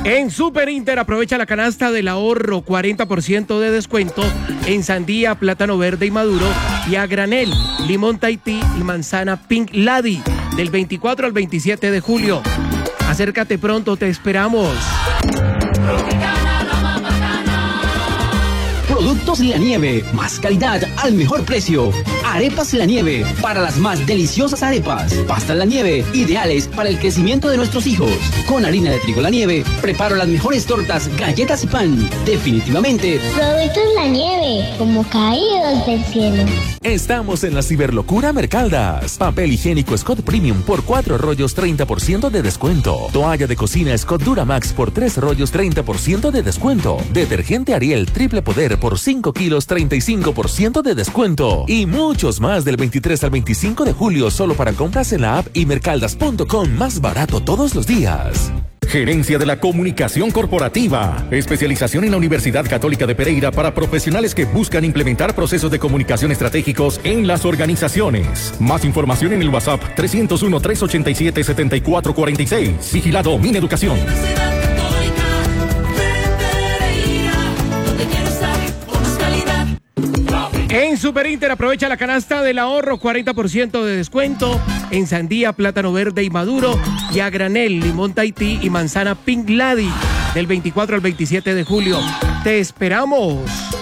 En Super Inter aprovecha la canasta del ahorro, 40% de descuento en sandía, plátano verde y maduro y a granel, limón Tahití y manzana Pink Lady del 24 al 27 de julio. Acércate pronto, te esperamos. Productos La Nieve, más calidad al mejor precio. Arepas La Nieve, para las más deliciosas arepas. Pastas La Nieve, ideales para el crecimiento de nuestros hijos. Con harina de trigo La Nieve, preparo las mejores tortas, galletas y pan. Definitivamente, Productos La Nieve, como caídos del cielo. Estamos en la Ciberlocura Mercaldas. Papel higiénico Scott Premium por 4 rollos 30% de descuento. Toalla de cocina Scott Duramax por 3 rollos 30% de descuento. Detergente Ariel Triple Poder por 5 kilos 35% de descuento. Y muchos más del 23 al 25 de julio solo para compras en la app y mercaldas.com, más barato todos los días. Gerencia de la Comunicación Corporativa. Especialización en la Universidad Católica de Pereira para profesionales que buscan implementar procesos de comunicación estratégicos en las organizaciones. Más información en el WhatsApp 301-387-7446. Vigilado Mineducación. En Super Inter aprovecha la canasta del ahorro, 40% de descuento en sandía, plátano verde y maduro y a granel, limón Tahití y manzana Pink Lady del 24 al 27 de julio. ¡Te esperamos!